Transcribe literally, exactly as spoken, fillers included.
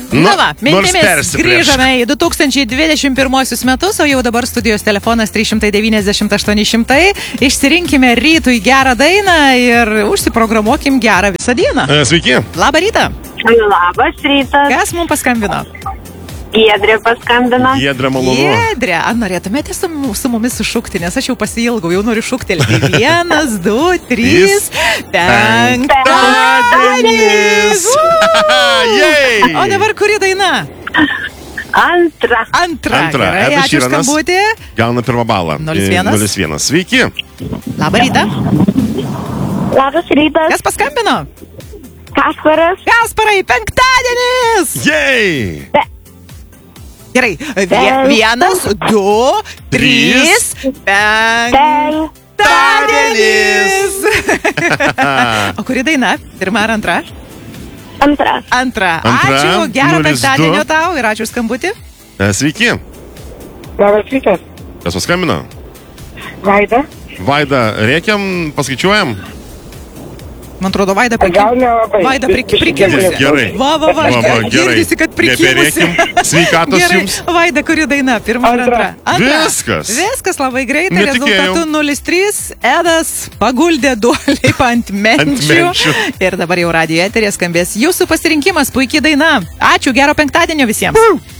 Nu, Na, va, nors mintimis persiplėšk. grįžome į du tūkstančiai dvidešimt pirmuosius metus, o jau dabar studijos telefonas trys šimtai devyniasdešimt aštuoni šimtai. Išsirinkime rytui gerą dainą ir užsiprogramuokim gerą visą dieną. E, Sveiki. Labą rytą. Labas rytas. Kas mums paskambino? Giedrė paskambino. Giedrė, malonu. Giedrė, ar norėtumėte su, su mumis sušukti, nes aš jau pasiilgau, jau noriu šuktelti. Vienas, du, trys, penktadienis. Jej! O dabar kuri daina? Antra. Antra. Antra. Gerai, Edas ačiū už Šyranas skambutį. gauna pirmą balą. nulis vienas. nulis vienas. Sveiki. Labą rytą. Labas rytas. Kas paskambino? Kasparas. Kasparai, penktadienis. Jej! Gerai, vie, vienas, du, trys, penktadienis. O kuri daina? Pirma ar antra? Antra. Antra. Antra, Ačiū, gero nulis du. penktadienio tau ir ačiū už skambutį. E, Sveiki. Labas rytas. Kas paskambino? Vaida. Vaida, rėkiam, paskaičiuojam. Man atrodo, Vaida Gal prikimusi. nelabai. Vaida prik- Biškį prikimusi. gerai. Gerai. Va, va, va, Va, va, gerai. girdisi, kad prikimusi. Neberėkim. Sveikatos Gerai, jums. Vaida, kuri daina? Pirma ar antra? Antra. Antra. Viskas. Viskas labai greitai. Netikėjau. Rezultatu nulis trys. Edas paguldė duoliai ant menčių. menčių. Ir dabar jau radijo eterė skambės jūsų pasirinkimas. Puikiai daina. Ačiū, gero penktadienio visiems.